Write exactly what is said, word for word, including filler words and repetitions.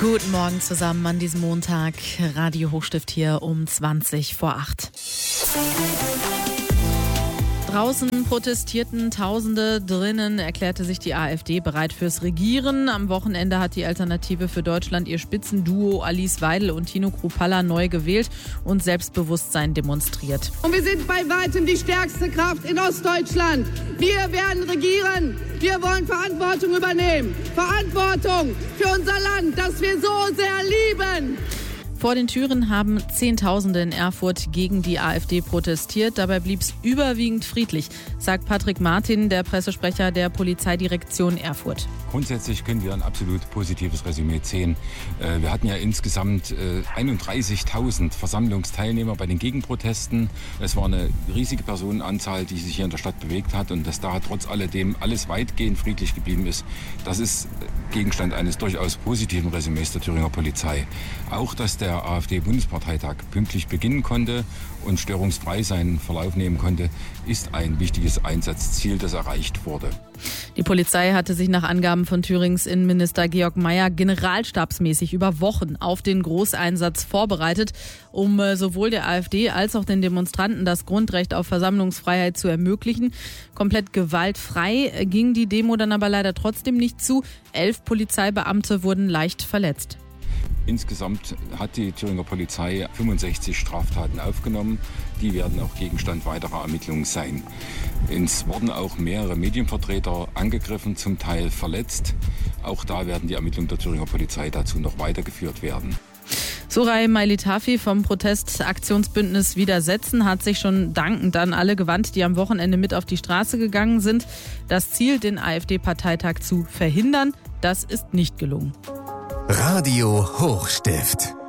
Guten Morgen zusammen an diesem Montag. Radio Hochstift hier um zwanzig vor acht. Draußen protestierten Tausende, drinnen erklärte sich die AfD bereit fürs Regieren. Am Wochenende hat die Alternative für Deutschland ihr Spitzenduo Alice Weidel und Tino Kruppalla neu gewählt und Selbstbewusstsein demonstriert. Und wir sind bei weitem die stärkste Kraft in Ostdeutschland. Wir werden regieren. Wir wollen Verantwortung übernehmen. Verantwortung für unser Land, das wir so sehr lieben. Vor den Türen haben Zehntausende in Erfurt gegen die AfD protestiert. Dabei blieb es überwiegend friedlich, sagt Patrick Martin, der Pressesprecher der Polizeidirektion Erfurt. Grundsätzlich können wir ein absolut positives Resümee ziehen. Wir hatten ja insgesamt einunddreißigtausend Versammlungsteilnehmer bei den Gegenprotesten. Es war eine riesige Personenanzahl, die sich hier in der Stadt bewegt hat. Und dass da trotz alledem alles weitgehend friedlich geblieben ist, das ist Gegenstand eines durchaus positiven Resümees der Thüringer Polizei. Auch, dass der Der AfD-Bundesparteitag pünktlich beginnen konnte und störungsfrei seinen Verlauf nehmen konnte, ist ein wichtiges Einsatzziel, das erreicht wurde. Die Polizei hatte sich nach Angaben von Thürings Innenminister Georg Mayer generalstabsmäßig über Wochen auf den Großeinsatz vorbereitet, um sowohl der AfD als auch den Demonstranten das Grundrecht auf Versammlungsfreiheit zu ermöglichen. Komplett gewaltfrei ging die Demo dann aber leider trotzdem nicht zu. Elf Polizeibeamte wurden leicht verletzt. Insgesamt hat die Thüringer Polizei fünfundsechzig Straftaten aufgenommen. Die werden auch Gegenstand weiterer Ermittlungen sein. Es wurden auch mehrere Medienvertreter angegriffen, zum Teil verletzt. Auch da werden die Ermittlungen der Thüringer Polizei dazu noch weitergeführt werden. Suray Mailitafi vom Protestaktionsbündnis Widersetzen hat sich schon dankend an alle gewandt, die am Wochenende mit auf die Straße gegangen sind. Das Ziel, den AfD-Parteitag zu verhindern, das ist nicht gelungen. Radio Hochstift.